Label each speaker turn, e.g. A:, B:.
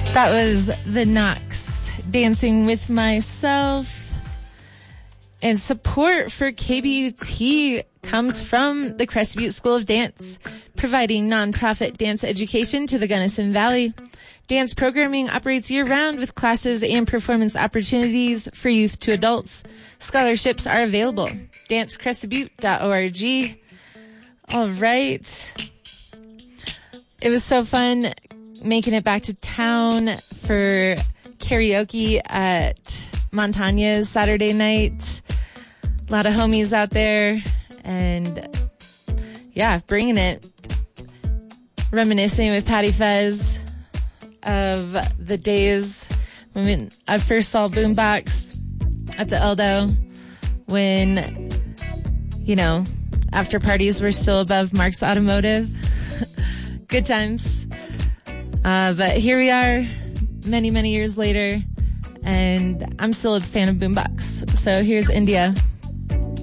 A: That was the Knox, Dancing with Myself. And support for KBUT comes from the Crested Butte School of Dance, providing nonprofit dance education to the Gunnison Valley. Dance programming operates year-round with classes and performance opportunities for youth to adults. Scholarships are available. dancecrestedbutte.org. All right. It was so fun making it back to town for karaoke at Montagna's Saturday night. A lot of homies out there and yeah, bringing it. Reminiscing with Patty Fez of the days when I first saw Boombox at the Eldo, when, you know, after parties were still above Mark's Automotive. Good times. But here we are many, many years later, and I'm still a fan of Boombox. So here's India.